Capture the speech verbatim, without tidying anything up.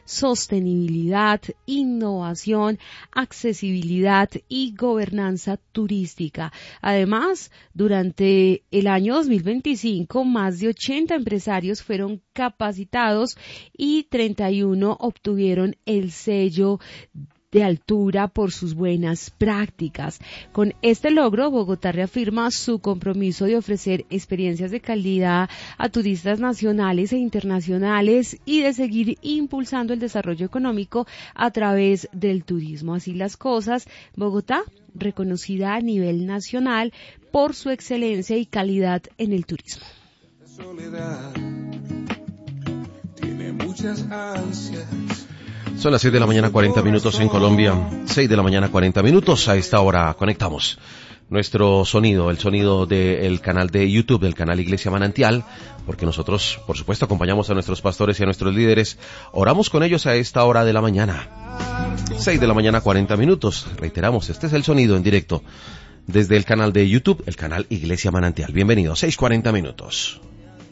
sostenibilidad, innovación, accesibilidad y gobernanza turística. Además, durante el año dos mil veinticinco, más de ochenta empresarios fueron capacitados y treinta y uno obtuvieron el sello de altura por sus buenas prácticas. Con este logro, Bogotá reafirma su compromiso de ofrecer experiencias de calidad a turistas nacionales e internacionales y de seguir impulsando el desarrollo económico a través del turismo. Así las cosas, Bogotá, reconocida a nivel nacional por su excelencia y calidad en el turismo. La soledad tiene muchas ansias. Son las seis de la mañana, cuarenta minutos en Colombia. seis de la mañana, cuarenta minutos. A esta hora conectamos nuestro sonido, el sonido del canal de YouTube, del canal Iglesia Manantial, porque nosotros, por supuesto, acompañamos a nuestros pastores y a nuestros líderes. Oramos con ellos a esta hora de la mañana. seis de la mañana, cuarenta minutos. Reiteramos, este es el sonido en directo desde el canal de YouTube, el canal Iglesia Manantial. Bienvenidos, seis cuarenta minutos.